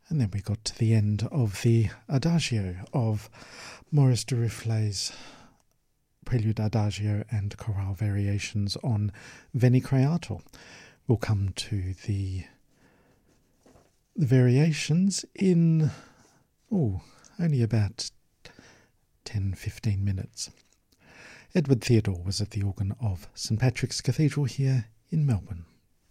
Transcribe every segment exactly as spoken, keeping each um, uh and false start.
And then we got to the end of the Adagio of Maurice Duruflé's Prelude Adagio and Chorale Variations on Veni Creator. We'll come to the, the variations in oh, only about ten to fifteen minutes. Edward Theodore was at the organ of St Patrick's Cathedral here in Melbourne.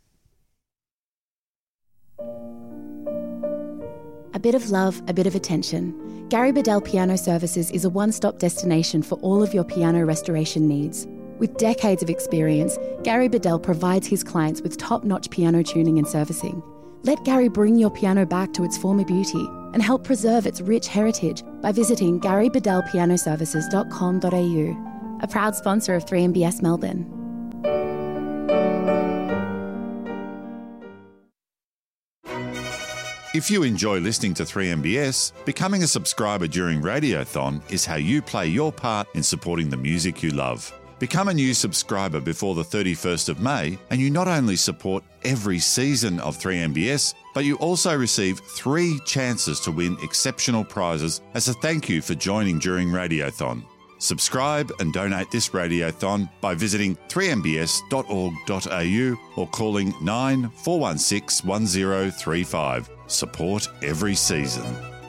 A bit of love, a bit of attention. Gary Bedell Piano Services is a one-stop destination for all of your piano restoration needs. With decades of experience, Gary Bedell provides his clients with top-notch piano tuning and servicing. Let Gary bring your piano back to its former beauty and help preserve its rich heritage by visiting gary bedell piano services dot com dot a u, a proud sponsor of three M B S Melbourne. If you enjoy listening to three M B S, becoming a subscriber during Radiothon is how you play your part in supporting the music you love. Become a new subscriber before the thirty-first of May, and you not only support every season of three M B S, but you also receive three chances to win exceptional prizes as a thank you for joining during Radiothon. Subscribe and donate this Radiothon by visiting three m b s dot org dot a u or calling nine four one six one zero three five. Support every season.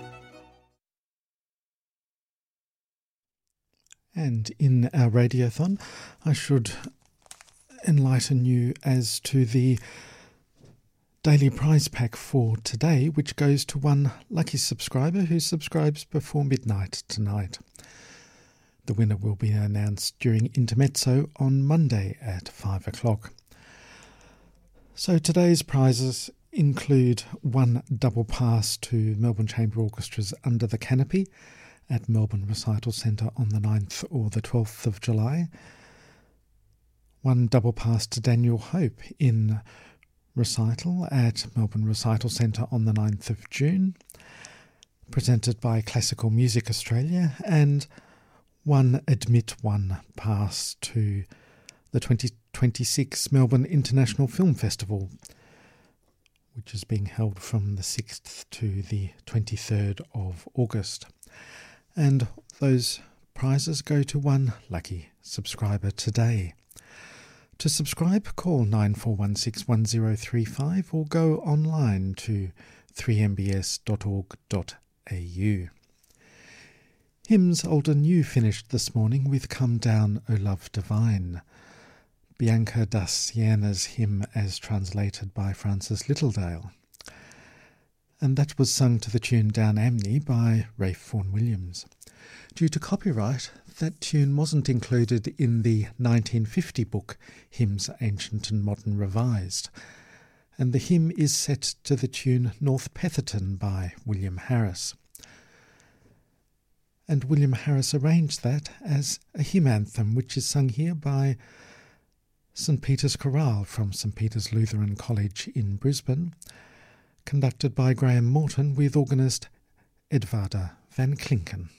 And in our Radiothon, I should enlighten you as to the daily prize pack for today, which goes to one lucky subscriber who subscribes before midnight tonight. The winner will be announced during Intermezzo on Monday at five o'clock. So today's prizes include one double pass to Melbourne Chamber Orchestra's Under the Canopy at Melbourne Recital Centre on the ninth or the twelfth of July, one double pass to Daniel Hope in recital at Melbourne Recital Centre on the ninth of June, presented by Classical Music Australia, and one Admit One pass to the twenty twenty-six Melbourne International Film Festival, which is being held from the sixth to the twenty-third of August. And those prizes go to one lucky subscriber today. To subscribe, call nine four one six one zero three five or go online to three m b s dot org dot a u. Hymns Old and New finished this morning with Come Down, O Love Divine, Bianca da Siena's hymn as translated by Francis Littledale. And that was sung to the tune Down Amney by Ralph Vaughan Williams. Due to copyright, that tune wasn't included in the nineteen fifty book Hymns Ancient and Modern Revised, and the hymn is set to the tune North Petherton by William Harris. And William Harris arranged that as a hymn anthem, which is sung here by St Peter's Chorale from St Peter's Lutheran College in Brisbane, conducted by Graham Morton with organist Edvarda van Klinken.